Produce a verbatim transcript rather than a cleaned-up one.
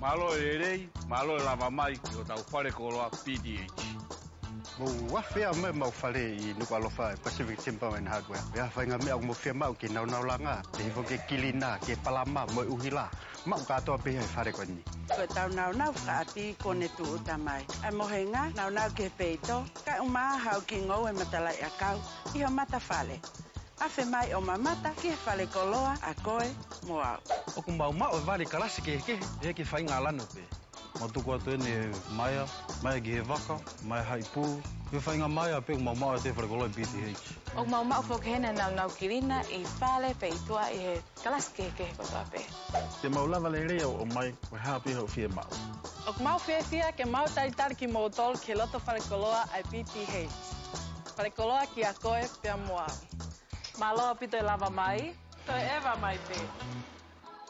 Malo e rei, malo e lava mai ki o tau whare koloa P D H. Mo whawhia me mau whare I nuku alofa Pacific Timber and Hardware. Ia whainga mea mo whia mau ki nau nau langa. Te hifo ke kilina, ke palama, mo uhila. Mau katoa pe hai whare koni. Ko tau nau nau ka api kone tu utamai. Ai mohenga nau nau ke peito. Kai uma hau ki ngau e matalai a kau. Iho mata whale. Awhi mai o mamata ki he whale koloa a koe mo au. O ku mau mau e wale karasi ke ke. E ke whainga lano pe. Ma tuku atu ene maia, maia ki he waka, maia hai pū. He whainga maia pe ku mau mau e te whare koloa P D H. O mau mau whokehena nau nau kirina I whale pe itua I he karasi ke ke kotoa pe. Te mau lava le rea o mai, o hapi ho fia mau. O ku mau fia fia ke mau taritari ki mau tol ke loto whare koloa ai P P H. Whare koloa ki a koe pia moa. Malo pito e lava mai, to e eva mai pe.